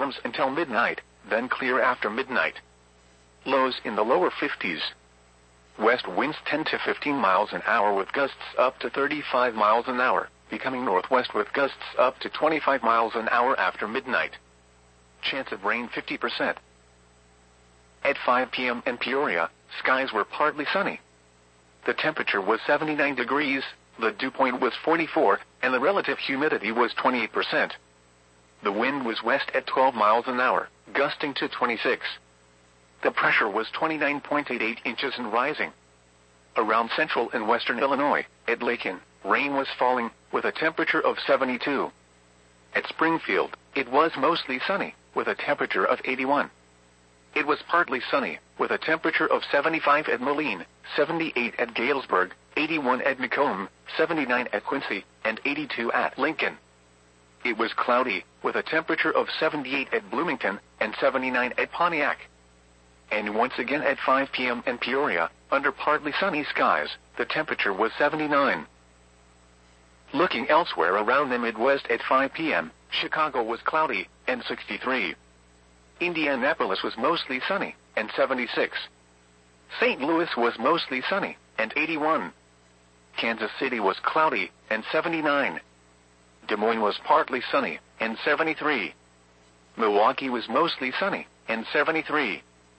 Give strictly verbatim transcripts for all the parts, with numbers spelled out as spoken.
thunderstorms until midnight, then clear after midnight. Lows in the lower fifties. West winds ten to fifteen miles an hour with gusts up to thirty-five miles an hour, becoming northwest with gusts up to twenty-five miles an hour after midnight. Chance of rain fifty percent. At five p m in Peoria, skies were partly sunny. The temperature was seventy-nine degrees, the dew point was forty-four, and the relative humidity was twenty-eight percent. The wind was west at twelve miles an hour, gusting to twenty-six. The pressure was twenty-nine point eight eight inches and rising. Around central and western Illinois, at Lakin, rain was falling, with a temperature of seventy-two. At Springfield, it was mostly sunny, with a temperature of eighty-one. It was partly sunny, with a temperature of seventy-five at Moline, seventy-eight at Galesburg, eighty-one at Macomb, seventy-nine at Quincy, and eighty-two at Lincoln. It was cloudy, with a temperature of seventy-eight at Bloomington, and seventy-nine at Pontiac. And once again at five p m in Peoria, under partly sunny skies, the temperature was seventy-nine. Looking elsewhere around the Midwest at five p m, Chicago was cloudy, and sixty-three. Indianapolis was mostly sunny, and seventy-six. Saint Louis was mostly sunny, and eighty-one. Kansas City was cloudy, and seventy-nine. Des Moines was partly sunny, and seventy-three. Milwaukee was mostly sunny, and seventy-three.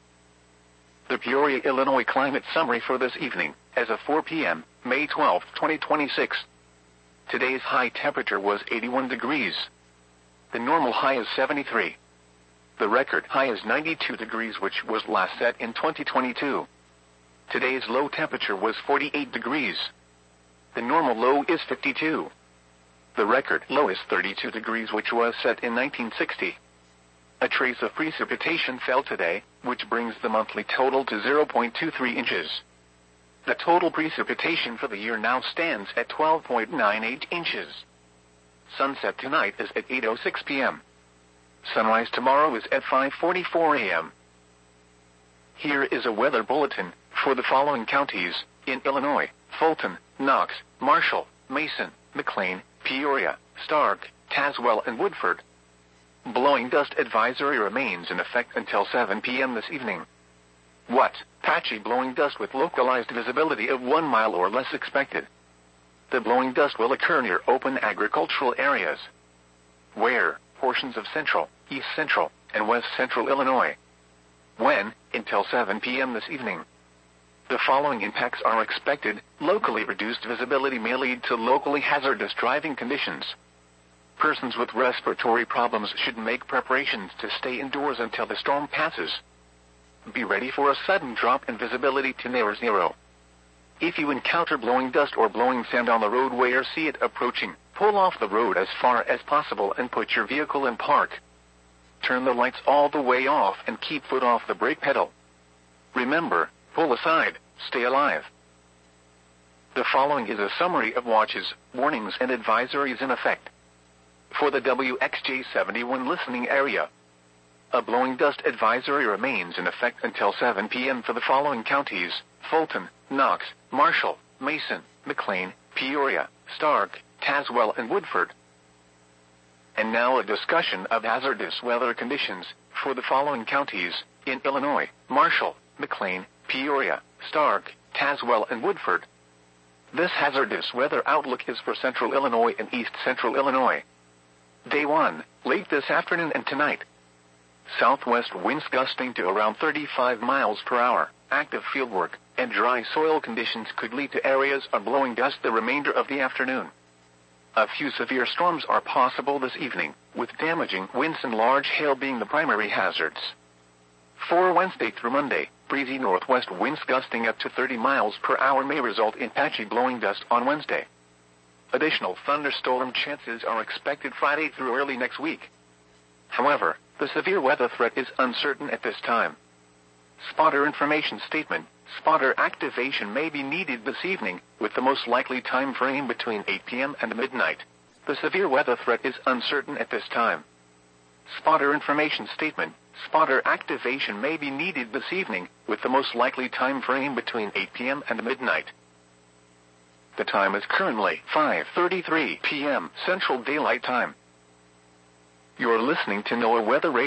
The Peoria, Illinois climate summary for this evening, as of four p m, May twelfth, twenty twenty-six. Today's high temperature was eighty-one degrees. The normal high is seventy-three. The record high is ninety-two degrees, which was last set in twenty twenty-two. Today's low temperature was forty-eight degrees. The normal low is fifty-two. The record low is thirty-two degrees, which was set in nineteen sixty. A trace of precipitation fell today, which brings the monthly total to zero point two three inches. The total precipitation for the year now stands at twelve point nine eight inches. Sunset tonight is at eight oh six p m Sunrise tomorrow is at five forty-four a m Here is a weather bulletin for the following counties in Illinois: Fulton, Knox, Marshall, Mason, McLean, Peoria, Stark, Tazewell, and Woodford. Blowing dust advisory remains in effect until seven p m this evening. What? Patchy blowing dust with localized visibility of one mile or less expected. The blowing dust will occur near open agricultural areas. Where? Portions of central, east central, and west central Illinois. When? Until seven p m this evening. The following impacts are expected. Locally reduced visibility may lead to locally hazardous driving conditions. Persons with respiratory problems should make preparations to stay indoors until the storm passes. Be ready for a sudden drop in visibility to near zero. If you encounter blowing dust or blowing sand on the roadway or see it approaching, pull off the road as far as possible and put your vehicle in park. Turn the lights all the way off and keep foot off the brake pedal. Remember, pull aside, stay alive. The following is a summary of watches, warnings, and advisories in effect. For the W X J seventy-one listening area, a blowing dust advisory remains in effect until seven p m for the following counties: Fulton, Knox, Marshall, Mason, McLean, Peoria, Stark, Tazewell, and Woodford. And now a discussion of hazardous weather conditions for the following counties in Illinois: Marshall, McLean, Peoria, Stark, Tazewell, and Woodford. This hazardous weather outlook is for central Illinois and east central Illinois. Day one, late this afternoon and tonight. Southwest winds gusting to around thirty-five miles per hour. Active fieldwork and dry soil conditions could lead to areas of blowing dust the remainder of the afternoon. A few severe storms are possible this evening, with damaging winds and large hail being the primary hazards. For Wednesday through Monday, breezy northwest winds gusting up to thirty miles per hour may result in patchy blowing dust on Wednesday. Additional thunderstorm chances are expected Friday through early next week. However, the severe weather threat is uncertain at this time. Spotter information statement: spotter activation may be needed this evening, with the most likely time frame between eight p m and midnight. The severe weather threat is uncertain at this time. Spotter information statement: spotter activation may be needed this evening, with the most likely time frame between eight p m and midnight. The time is currently five thirty-three p m Central Daylight Time. You're listening to NOAA Weather Radio.